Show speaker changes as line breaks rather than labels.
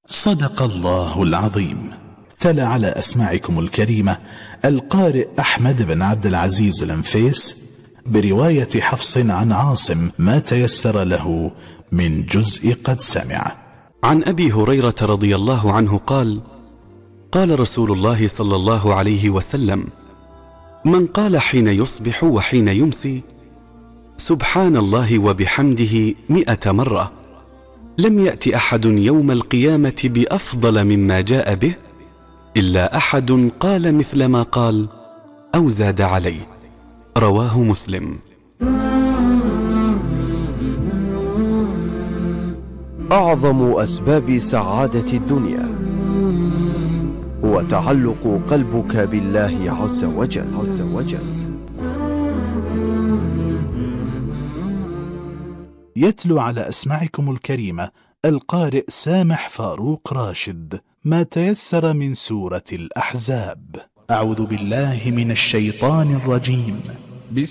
صدق الله العظيم. تلا على أسماعكم الكريمة القارئ أحمد بن عبد العزيز الأنفيس برواية حفص عن عاصم ما تيسر له من جزء قد سمع.
عن أبي هريرة رضي الله عنه قال: قال رسول الله صلى الله عليه وسلم: من قال حين يصبح وحين يمسي سبحان الله وبحمده 100 مرة لم يأت أحد يوم القيامة بأفضل مما جاء به إلا أحد قال مثل ما قال أو زاد عليه. رواه مسلم.
أعظم أسباب سعادة الدنيا هو تعلق قلبك بالله عز وجل.
يتلو على أسماعكم الكريمة القارئ سامح فاروق راشد ما تيسر من سورة الأحزاب. أعوذ بالله من الشيطان الرجيم.